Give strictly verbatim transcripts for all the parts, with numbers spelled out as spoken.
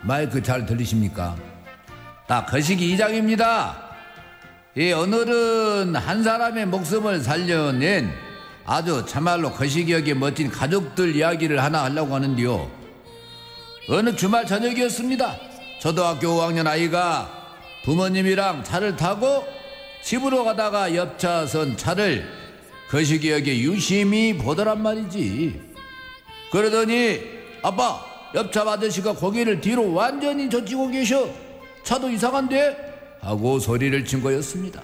마이크 잘 들리십니까? 딱 거시기 이 장입니다. 이 오늘은 한 사람의 목숨을 살려낸 아주 참말로 거시기하게 멋진 가족들 이야기를 하나 하려고 하는데요. 어느 주말 저녁이었습니다. 초등학교 오 학년 아이가 부모님이랑 차를 타고 집으로 가다가 옆차선 차를 거시기하게 유심히 보더란 말이지. 그러더니 아빠, 옆차 아저씨가 고개를 뒤로 완전히 젖히고 계셔. 차도 이상한데? 하고 소리를 친 거였습니다.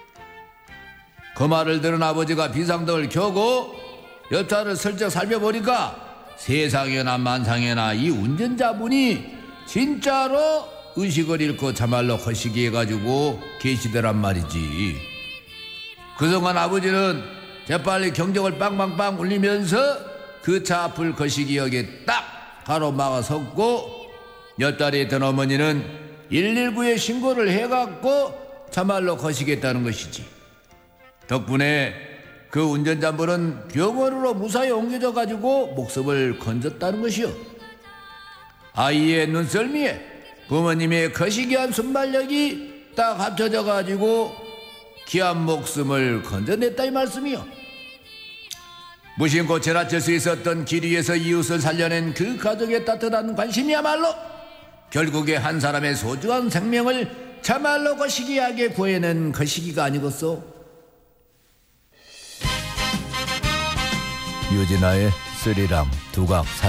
그 말을 들은 아버지가 비상등을 켜고 옆차를 슬쩍 살펴보니까 세상에나 만상에나 이 운전자분이 진짜로 의식을 잃고 참말로 거시기해가지고 계시더란 말이지. 그동안 아버지는 재빨리 경적을 빵빵빵 울리면서 그 차 앞을 거시기하게 딱 가로막아 섰고, 옆자리에 있던 어머니는 일일구에 신고를 해갖고 참말로 거시기했다는 것이지. 덕분에 그 운전자분은 병원으로 무사히 옮겨져 가지고 목숨을 건졌다는 것이요. 아이의 눈썰미에 부모님의 거시기한 순발력이 딱 합쳐져 가지고 귀한 목숨을 건져냈다 이 말씀이요. 무심코 지나칠 수 있었던 길 위에서 이웃을 살려낸 그 가족의 따뜻한 관심이야말로 결국에 한 사람의 소중한 생명을 참말로 거시기하게 구해낸 거시기가 아니겠소. 유진아의 스리랑 두각